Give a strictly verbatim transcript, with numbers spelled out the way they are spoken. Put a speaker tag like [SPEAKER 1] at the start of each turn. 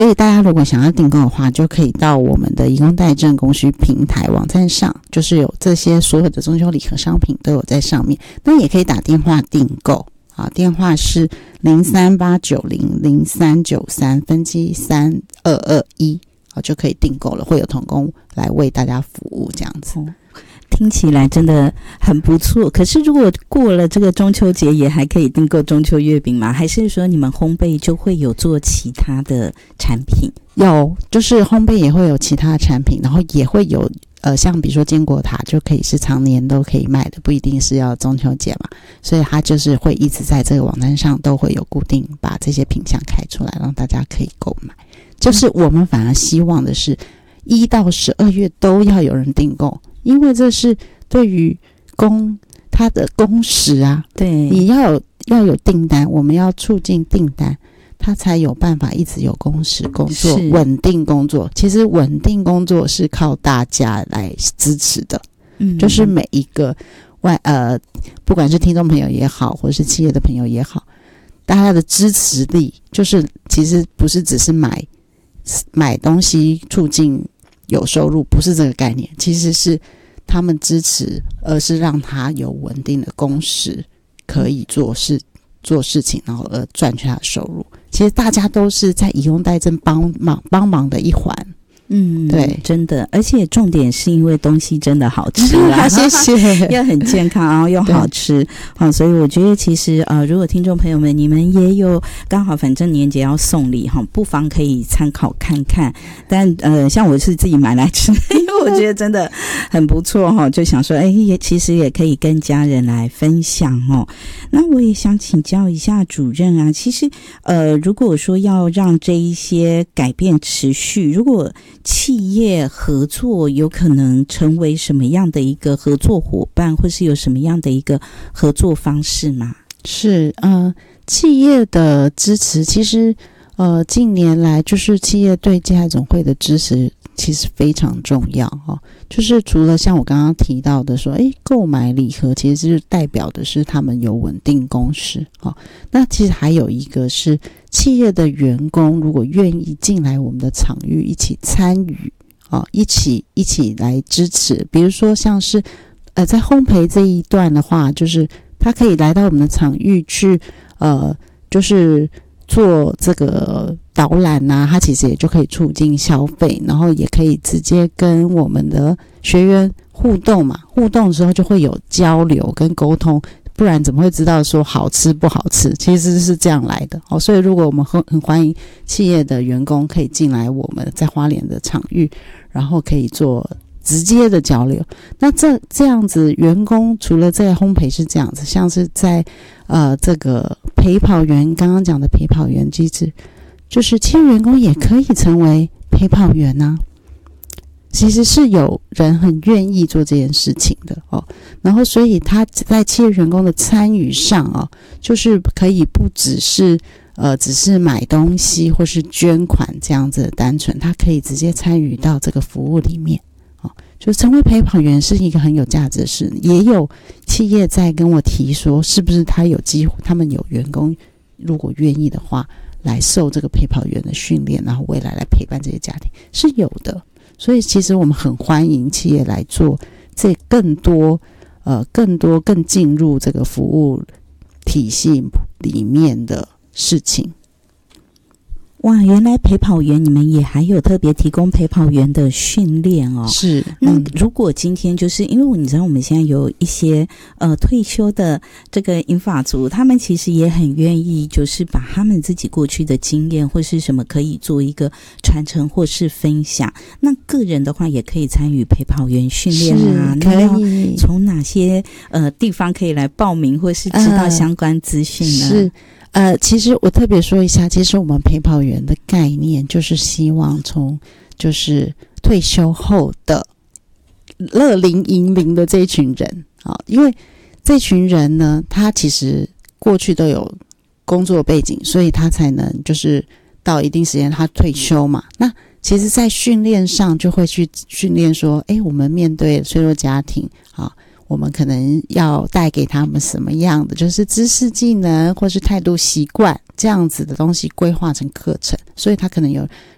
[SPEAKER 1] 所以大家如果想要订购的话，就可以到我们的移工代证供需平台网站上，就是有这些所有的中秋礼盒商品都有在上面。那也可以打电话订购啊，电话是零三八九零零三九三分机三二二一，好就可以订购了，会有同工来为大家服务这样子。
[SPEAKER 2] 哦，听起来真的很不错。可是如果过了这个中秋节也还可以订购中秋月饼吗？还是说你们烘焙就会有做其他的产品？
[SPEAKER 1] 有，就是烘焙也会有其他的产品，然后也会有呃，像比如说坚果塔就可以是常年都可以卖的，不一定是要中秋节嘛，所以它就是会一直在这个网站上都会有固定把这些品项开出来，让大家可以购买。就是我们反而希望的是一到十二月都要有人订购，因为这是对于工它的工时啊，
[SPEAKER 2] 对，
[SPEAKER 1] 你要有要有订单，我们要促进订单，它才有办法一直有工时工作，稳定工作。其实稳定工作是靠大家来支持的，嗯，就是每一个外呃，不管是听众朋友也好，或者是企业的朋友也好，大家的支持力，就是其实不是只是买买东西促进有收入，不是这个概念，其实是他们支持，而是让他有稳定的工时，可以做事做事情，然后而赚取他的收入。其实大家都是在以工代赈帮忙帮忙的一环。
[SPEAKER 2] 嗯，
[SPEAKER 1] 对，
[SPEAKER 2] 真的，而且重点是因为东西真的好吃啊，
[SPEAKER 1] 谢谢，
[SPEAKER 2] 又很健康，然后又好吃，好，所以我觉得其实呃，如果听众朋友们你们也有刚好反正年节要送礼哈，不妨可以参考看看。但呃，像我是自己买来吃，因为我觉得真的很不错哈，就想说，哎，也其实也可以跟家人来分享哦。那我也想请教一下主任啊，其实呃，如果说要让这一些改变持续，如果企业合作有可能成为什么样的一个合作伙伴，或是有什么样的一个合作方式吗？
[SPEAKER 1] 是呃，企业的支持，其实呃，近年来就是企业对芥菜总会的支持其实非常重要哈、哦。就是除了像我刚刚提到的说，诶，购买礼盒其实是代表的是他们有稳定工时哈、哦。那其实还有一个是企业的员工如果愿意进来我们的场域一起参与啊、哦，一起一起来支持，比如说像是呃在烘焙这一段的话，就是他可以来到我们的场域去呃就是做这个导览啊，它其实也就可以促进消费，然后也可以直接跟我们的学员互动嘛，互动的时候就会有交流跟沟通，不然怎么会知道说好吃不好吃，其实是这样来的、哦、所以如果我们很很欢迎企业的员工可以进来我们在花莲的场域，然后可以做直接的交流。那这这样子员工除了在烘焙是这样子，像是在呃这个陪跑员刚刚讲的陪跑员机制，就是企业员工也可以成为陪跑员啊，其实是有人很愿意做这件事情的哦。然后所以他在企业员工的参与上哦，就是可以不只是呃只是买东西或是捐款这样子的单纯，他可以直接参与到这个服务里面。哦，就成为陪跑员是一个很有价值的事。也有企业在跟我提说，是不是他有机会，他们有员工如果愿意的话，来受这个陪跑员的训练，然后未来来陪伴这些家庭，是有的。所以其实我们很欢迎企业来做这更多呃更多更进入这个服务体系里面的事情。
[SPEAKER 2] 哇，原来陪跑员你们也还有特别提供陪跑员的训练哦。
[SPEAKER 1] 是，嗯、
[SPEAKER 2] 那如果今天就是因为你知道我们现在有一些呃退休的这个银发族，他们其实也很愿意就是把他们自己过去的经验或是什么可以做一个传承或是分享。那个人的话也可以参与陪跑员训练啊，那要从哪些呃地方可以来报名或是知道相关资讯呢？
[SPEAKER 1] 呃、是。呃，其实我特别说一下，其实我们陪跑员的概念就是希望从就是退休后的乐龄银龄的这一群人啊，因为这群人呢，他其实过去都有工作背景，所以他才能就是到一定时间他退休嘛。那其实在训练上就会去训练说，诶，我们面对脆弱家庭啊，我们可能要带给他们什么样的就是知识技能或是态度习惯这样子的东西规划成课程，所以他可能有